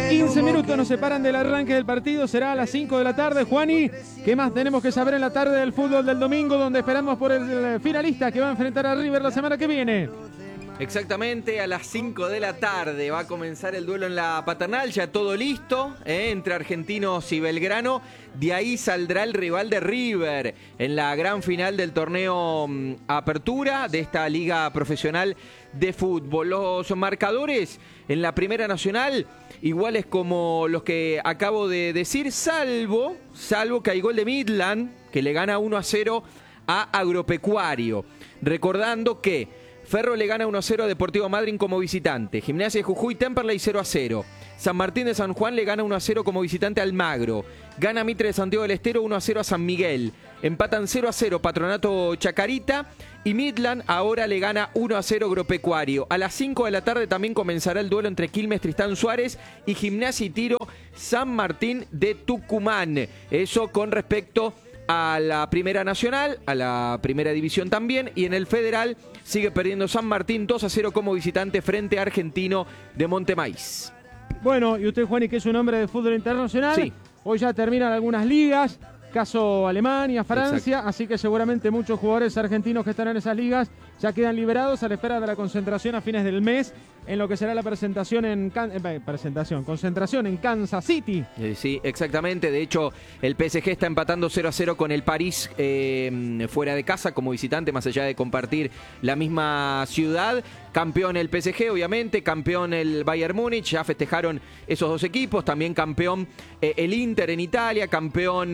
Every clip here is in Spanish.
15 minutos nos separan del arranque del partido, será a las 5 de la tarde. Juani, ¿qué más tenemos que saber en la tarde del fútbol del domingo, donde esperamos por el finalista que va a enfrentar a River la semana que viene? Exactamente, a las 5 de la tarde va a comenzar el duelo en la Paternal, ya todo listo, entre Argentinos y Belgrano. De ahí saldrá el rival de River en la gran final del torneo Apertura de esta liga profesional de fútbol. Los marcadores en la Primera Nacional iguales como los que acabo de decir, salvo que hay gol de Midland, que le gana 1-0 a Agropecuario. Recordando que Ferro le gana 1-0 a Deportivo Madryn como visitante. Gimnasia de Jujuy, Temperley 0-0. San Martín de San Juan le gana 1-0 como visitante al Almagro. Gana Mitre de Santiago del Estero 1-0 a San Miguel. Empatan 0-0 Patronato Chacarita. Y Midland ahora le gana 1-0 Agropecuario. A las 5 de la tarde también comenzará el duelo entre Quilmes Tristán Suárez y Gimnasia y Tiro San Martín de Tucumán. Eso con respecto a la Primera Nacional, a la Primera División también, y en el Federal sigue perdiendo San Martín 2-0 como visitante frente a Argentino de Montemaíz. Bueno, y usted, Juani, que es un hombre de fútbol internacional, sí. Hoy ya terminan algunas ligas, caso Alemania, Francia, exacto, así que seguramente muchos jugadores argentinos que están en esas ligas ya quedan liberados a la espera de la concentración a fines del mes en lo que será la concentración en Kansas City. Sí, exactamente. De hecho, el PSG está empatando 0-0 con el París fuera de casa como visitante, más allá de compartir la misma ciudad. Campeón el PSG, obviamente, campeón el Bayern Múnich, ya festejaron esos dos equipos, también campeón el Inter en Italia, campeón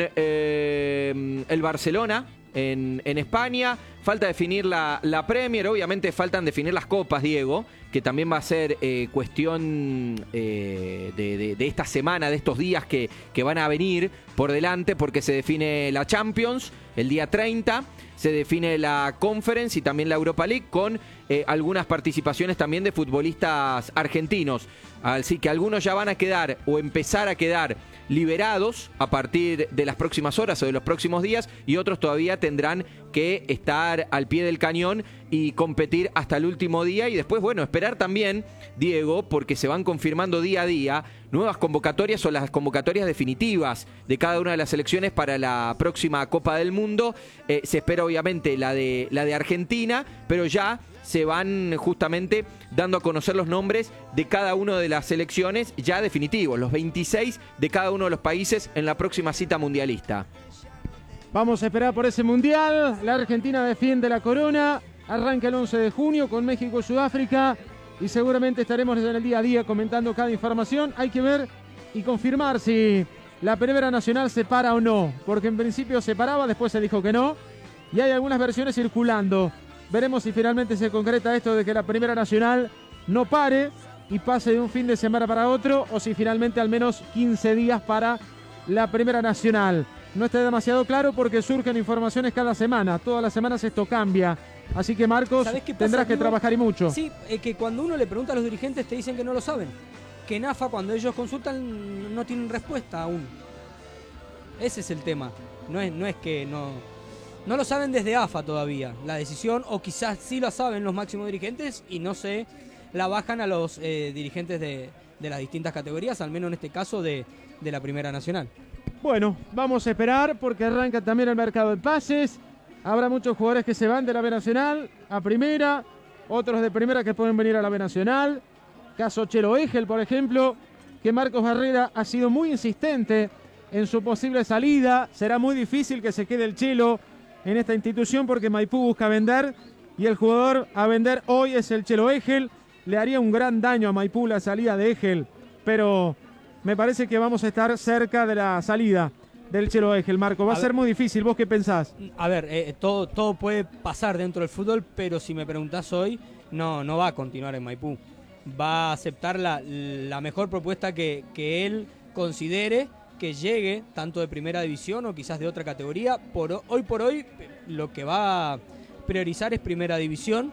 el Barcelona en España. Falta definir la Premier, obviamente faltan definir las copas, Diego, que también va a ser cuestión de esta semana, de estos días que van a venir por delante, porque se define la Champions el día 30, se define la Conference y también la Europa League, con algunas participaciones también de futbolistas argentinos. Así que algunos ya van a quedar o empezar a quedar liberados a partir de las próximas horas o de los próximos días, y otros todavía tendrán que estar al pie del cañón y competir hasta el último día. Y después, bueno, esperar también, Diego, porque se van confirmando día a día nuevas convocatorias o las convocatorias definitivas de cada una de las selecciones para la próxima Copa del Mundo. Se espera obviamente la de Argentina, pero ya se van justamente dando a conocer los nombres de cada una de las selecciones ya definitivos, los 26 de cada uno de los países en la próxima cita mundialista. Vamos a esperar por ese mundial. La Argentina defiende la corona. Arranca el 11 de junio con México y Sudáfrica. Y seguramente estaremos en el día a día comentando cada información. Hay que ver y confirmar si la Primera Nacional se para o no. Porque en principio se paraba, después se dijo que no. Y hay algunas versiones circulando. Veremos si finalmente se concreta esto de que la Primera Nacional no pare y pase de un fin de semana para otro, o si finalmente al menos 15 días para la Primera Nacional. No está demasiado claro porque surgen informaciones cada semana. Todas las semanas esto cambia. Así que, Marcos, tendrás que trabajar y mucho. Sí, que cuando uno le pregunta a los dirigentes te dicen que no lo saben. Que en AFA, cuando ellos consultan, no tienen respuesta aún. Ese es el tema. No es que no lo saben desde AFA todavía, la decisión, o quizás sí lo saben los máximos dirigentes y no se la bajan a los dirigentes de las distintas categorías, al menos en este caso de la Primera Nacional. Bueno, vamos a esperar porque arranca también el mercado de pases. Habrá muchos jugadores que se van de la B Nacional a Primera, otros de Primera que pueden venir a la B Nacional. Caso Chelo Egel, por ejemplo, que Marcos Barrera ha sido muy insistente en su posible salida. Será muy difícil que se quede el Chelo en esta institución porque Maipú busca vender y el jugador a vender hoy es el Chelo Egel. Le haría un gran daño a Maipú la salida de Egel, pero me parece que vamos a estar cerca de la salida del Chelo Egel, Marco. Va a ser muy difícil. ¿Vos qué pensás? A ver, todo puede pasar dentro del fútbol, pero si me preguntás hoy, no va a continuar en Maipú. Va a aceptar la mejor propuesta que él considere que llegue, tanto de Primera División o quizás de otra categoría. Hoy por hoy lo que va a priorizar es Primera División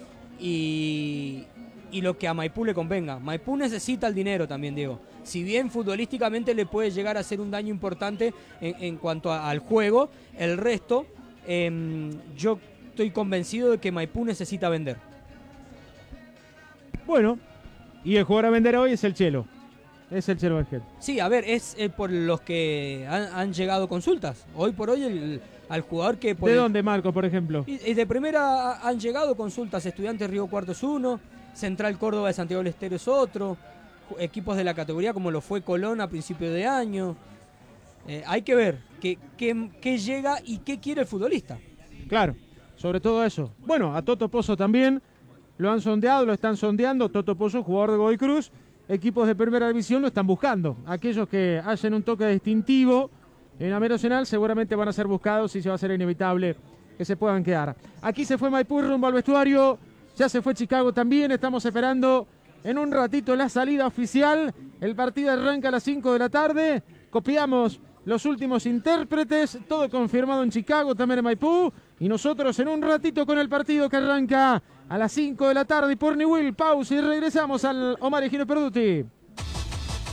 y lo que a Maipú le convenga. Maipú necesita el dinero también, Diego. Si bien futbolísticamente le puede llegar a hacer un daño importante en cuanto al juego, el resto, yo estoy convencido de que Maipú necesita vender. Bueno, y el jugador a vender hoy es el Chelo. es el Chelo Basquet. Sí, a ver, es por los que han llegado consultas. Hoy por hoy al jugador que... ¿De dónde, Marco, por ejemplo? Y de primera han llegado consultas. Estudiantes Río Cuarto es uno, Central Córdoba de Santiago del Estero es otro, equipos de la categoría como lo fue Colón a principio de año. Hay que ver qué llega y qué quiere el futbolista. Claro, sobre todo eso. Bueno, a Toto Pozo también lo han sondeado, lo están sondeando. Toto Pozo, jugador de Godoy Cruz. Equipos de primera división lo están buscando. Aquellos que hacen un toque distintivo en la Nacional seguramente van a ser buscados y se va a ser inevitable que se puedan quedar. Aquí se fue Maipú rumbo al vestuario. Ya se fue Chicago también. Estamos esperando en un ratito la salida oficial. El partido arranca a las 5 de la tarde. Copiamos los últimos intérpretes. Todo confirmado en Chicago, también en Maipú. Y nosotros en un ratito con el partido que arranca a las 5 de la tarde por Newell. Pausa y regresamos al Omar Higino Perduti.